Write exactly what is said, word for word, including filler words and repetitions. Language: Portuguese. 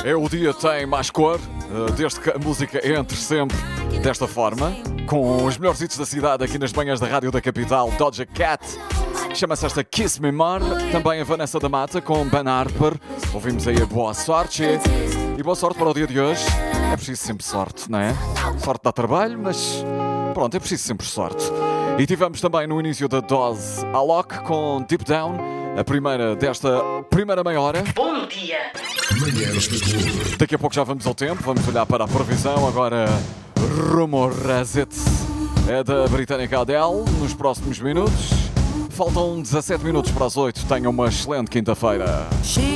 É o dia tem mais cor, desde que a música entre sempre desta forma, com os melhores hits da cidade aqui nas manhãs da Rádio da Capital, Doja Cat. Chama-se esta Kiss Me More. Também a Vanessa da Mata com Ben Harper. Ouvimos aí a Boa Sorte. E boa sorte para o dia de hoje. É preciso sempre sorte, não é? Sorte dá trabalho, mas pronto, é preciso sempre sorte. E tivemos também no início da dose Alok com Deep Down, a primeira desta primeira meia hora. Bom dia! Daqui a pouco já vamos ao tempo, vamos olhar para a previsão. Agora, Rumor Razet é da britânica Adele nos próximos minutos. Faltam dezassete minutos para as oito. Tenham uma excelente quinta-feira.